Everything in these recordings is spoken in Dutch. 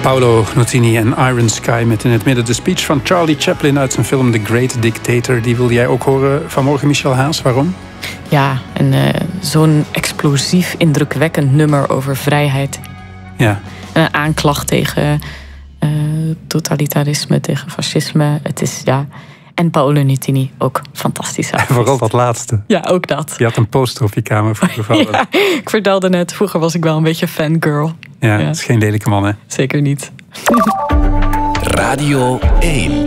Paolo Nutini en Iron Sky met in het midden de speech van Charlie Chaplin uit zijn film The Great Dictator. Die wilde jij ook horen vanmorgen, Michel Haas. Waarom? Ja, en zo'n explosief, indrukwekkend nummer over vrijheid. Ja. Een aanklacht tegen totalitarisme, tegen fascisme. Het is, ja... En Paolo Nutini, ook fantastisch. En vooral dat laatste. Ja, ook dat. Je had een poster op je kamer gevallen. Ja, ik vertelde net, vroeger was ik wel een beetje fangirl. Ja, dat is geen lelijke man, hè? Zeker niet. Radio 1.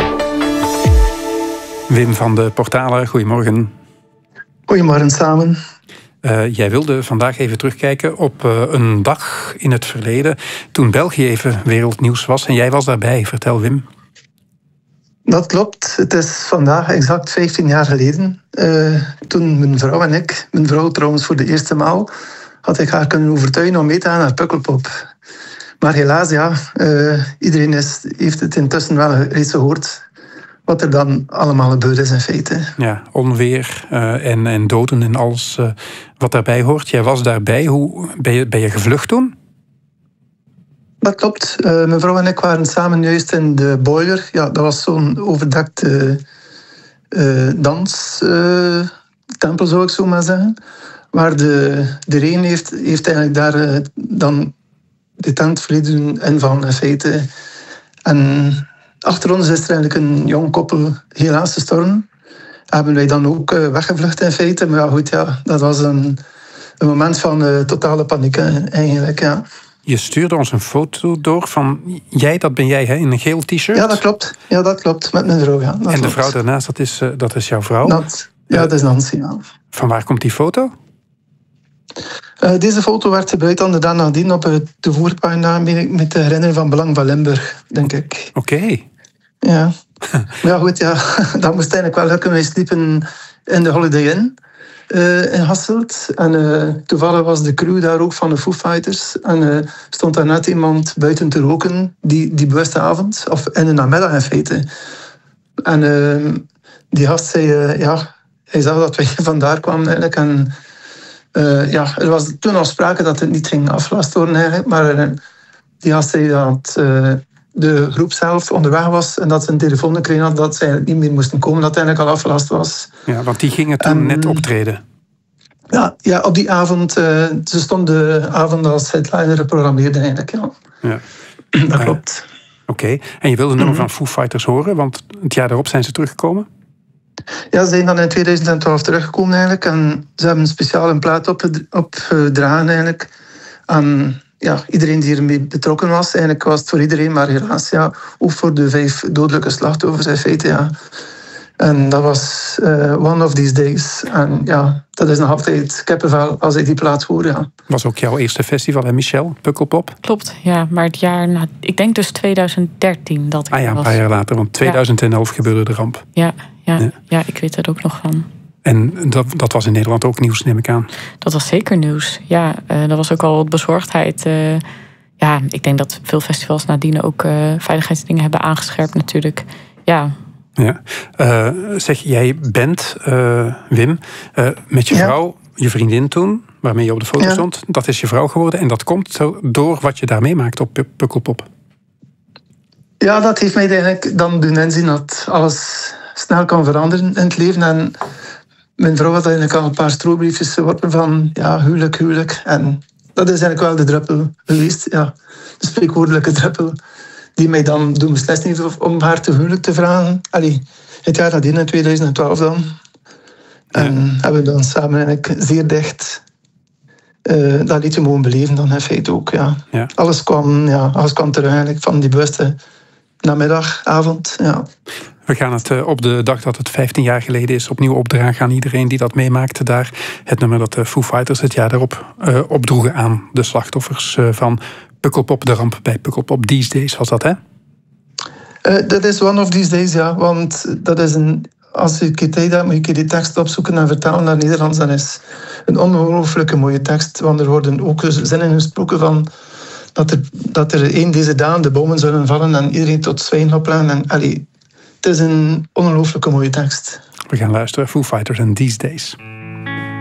Wim van de Portalen, goedemorgen. Goedemorgen samen. Jij wilde vandaag even terugkijken op een dag in het verleden, toen België even wereldnieuws was. En jij was daarbij. Vertel, Wim. Dat klopt. Het is vandaag exact 15 jaar geleden. Toen mijn vrouw en ik, mijn vrouw trouwens voor de eerste maal, had ik haar kunnen overtuigen om mee te gaan naar Pukkelpop. Maar helaas, ja, iedereen heeft het intussen wel reeds gehoord wat er dan allemaal gebeurd is in feite. Ja, onweer en doden en alles wat daarbij hoort. Jij was daarbij. Hoe ben je gevlucht toen? Dat klopt. Mijn vrouw en ik waren samen juist in de boiler. Ja, dat was zo'n overdekte danstempel, zou ik zo maar zeggen. Waar de regen heeft eigenlijk daar dan de tent volledig invallen in feite. En achter ons is er eigenlijk een jong koppel helaas gestorven. Hebben wij dan ook weggevlucht in feite. Maar ja, goed, ja, dat was een moment van totale paniek eigenlijk, ja. Je stuurde ons een foto door van jij, dat ben jij, hè, in een geel t-shirt? Ja, dat klopt. Ja, dat klopt. Met mijn vrouw, ja. Dat en de klopt. vrouw daarnaast, dat is jouw vrouw? Dat is Nancy, ja. Van waar komt die foto? Deze foto werd gebruikt aan de dag nadien op de voorpagina met de herinnering van Belang van Limburg, denk ik. Oké. Ja. Maar ja, goed, ja. Dat moest eigenlijk wel lukken. Wij sliepen in de Holiday Inn in Hasselt. En toevallig was de crew daar ook van de Foo Fighters. En stond daar net iemand buiten te roken, die bewuste avond, of in de namiddag in feite. En die gast zei, hij zag dat wij vandaar kwamen eigenlijk. En er was toen al sprake dat het niet ging afgelast worden eigenlijk. Maar die gast zei dat de groep zelf onderweg was en dat ze een telefoon gekregen had dat ze eigenlijk niet meer moesten komen, dat het eigenlijk al afgelast was. Ja, want die gingen toen net optreden. Ja, op die avond. Ze stonden de avond als headliner geprogrammeerd eigenlijk, ja. Dat klopt. Oké. En je wilde een nummer van Foo Fighters horen, want het jaar daarop zijn ze teruggekomen? Ja, ze zijn dan in 2012 teruggekomen eigenlijk. En ze hebben speciaal een plaat opgedragen eigenlijk aan iedereen die ermee betrokken was. Eigenlijk was het voor iedereen, maar helaas ook voor de 5 dodelijke slachtoffers in feite, ja. En dat was One of These Days. En ja, dat is nog altijd kippenvel als ik die plaat hoor, ja. Was ook jouw eerste festival, hè, Michel? Pukkelpop? Klopt, ja. Maar het jaar na, ik denk dus 2013 dat ik was. Een paar jaar later, want 2011 gebeurde de ramp. Ja, ik weet er ook nog van. En dat was in Nederland ook nieuws, neem ik aan. Dat was zeker nieuws, ja. Dat was ook al wat bezorgdheid. Ik denk dat veel festivals nadien ook veiligheidsdingen hebben aangescherpt natuurlijk. Ja. Zeg, jij bent, Wim, met je vrouw, je vriendin toen, waarmee je op de foto stond, dat is je vrouw geworden. En dat komt zo door wat je daar meemaakt op Pukkelpop. Ja, dat heeft mij eigenlijk dan doen inzien dat alles snel kan veranderen in het leven. En mijn vrouw had eigenlijk al een paar strobriefjes geworpen van huwelijk. En dat is eigenlijk wel de druppel geweest, ja. De spreekwoordelijke druppel die mij dan doen beslissen heeft om haar te huwelijk te vragen. Het jaar nadien, in 2012 dan. En hebben we dan samen eigenlijk zeer dicht dat liedje mogen beleven dan in feite ook, ja. Alles kwam terug eigenlijk van die bewuste namiddagavond, ja. We gaan het op de dag dat het 15 jaar geleden is opnieuw opdragen aan iedereen die dat meemaakte daar. Het nummer dat de Foo Fighters het jaar daarop opdroegen aan de slachtoffers van Pukkelpop, de ramp bij Pukkelpop. These Days was dat, hè? Dat is One of These Days, ja. Want dat is als je tijd hebt, moet je die tekst opzoeken en vertalen naar Nederlands. Dan is een ongelooflijke mooie tekst. Want er worden ook zinnen gesproken van dat er één deze dagen de bomen zullen vallen en iedereen tot zwijgen opleggen. En het is een ongelooflijke mooie tekst. We gaan luisteren. Foo Fighters en These Days.